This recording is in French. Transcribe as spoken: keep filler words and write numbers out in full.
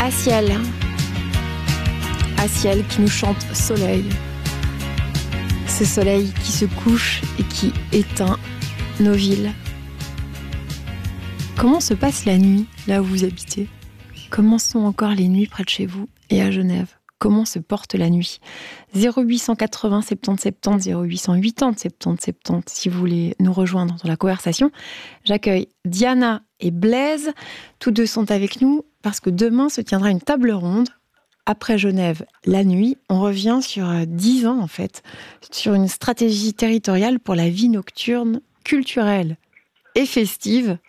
Aciel. Aciel qui nous chante soleil. Ce soleil qui se couche et qui éteint nos villes. Comment se passe la nuit là où vous habitez ? Comment sont encore les nuits près de chez vous et à Genève ? Comment se porte la nuit ? zéro huit cent quatre-vingts soixante-dix soixante-dix, zéro huit cent quatre-vingts soixante-dix soixante-dix, si vous voulez nous rejoindre dans la conversation. J'accueille Diana et Blaise. Tous deux sont avec nous parce que demain se tiendra une table ronde. Après Genève, la nuit, on revient sur dix ans en fait, sur une stratégie territoriale pour la vie nocturne, culturelle et festive